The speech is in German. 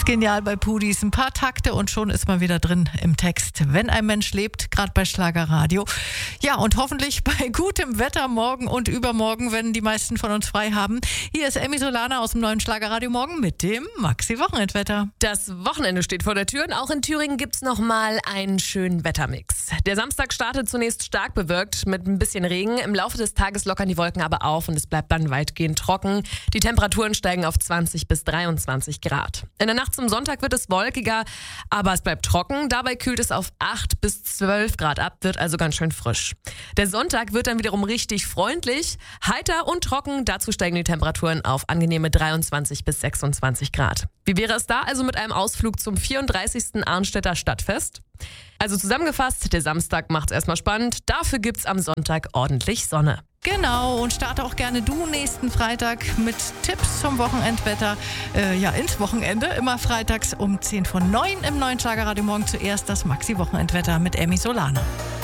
Genial bei Pudis. Ein paar Takte und schon ist man wieder drin im Text. Wenn ein Mensch lebt, gerade bei Schlagerradio. Ja, und hoffentlich bei gutem Wetter morgen und übermorgen, wenn die meisten von uns frei haben. Hier ist Emmy Solana aus dem neuen Schlagerradio Morgen mit dem Maxi-Wochenendwetter. Das Wochenende steht vor der Tür und auch in Thüringen gibt's nochmal einen schönen Wettermix. Der Samstag startet zunächst stark bewölkt mit ein bisschen Regen. Im Laufe des Tages lockern die Wolken aber auf und es bleibt dann weitgehend trocken. Die Temperaturen steigen auf 20 bis 23 Grad. In der Nacht zum Sonntag wird es wolkiger, aber es bleibt trocken. Dabei kühlt es auf 8 bis 12 Grad ab, wird also ganz schön frisch. Der Sonntag wird dann wiederum richtig freundlich, heiter und trocken. Dazu steigen die Temperaturen auf angenehme 23 bis 26 Grad. Wie wäre es da also mit einem Ausflug zum 34. Arnstädter Stadtfest? Also zusammengefasst, der Samstag macht's erstmal spannend. Dafür gibt's am Sonntag ordentlich Sonne. Genau, und starte auch gerne du nächsten Freitag mit Tipps zum Wochenendwetter. Ins Wochenende, immer freitags um 10 vor 9 im neuen Schlagerradio Morgen. Zuerst das Maxi-Wochenendwetter mit Emmy Solana.